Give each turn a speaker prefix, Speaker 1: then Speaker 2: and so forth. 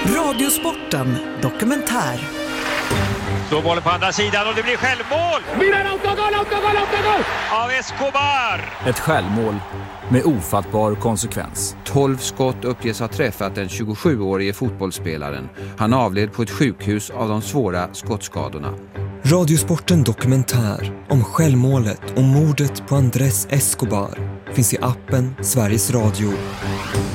Speaker 1: Radiosporten dokumentär.
Speaker 2: Så bollen på andra sidan och det blir självmål!
Speaker 3: Milan, autogol!
Speaker 2: Av Escobar!
Speaker 4: Ett självmål med ofattbar konsekvens.
Speaker 5: 12 skott uppges ha träffat den 27-årige fotbollsspelaren. Han avled på ett sjukhus av de svåra skottskadorna.
Speaker 6: Radiosporten dokumentär om självmålet och mordet på Andrés Escobar finns i appen Sveriges Radio.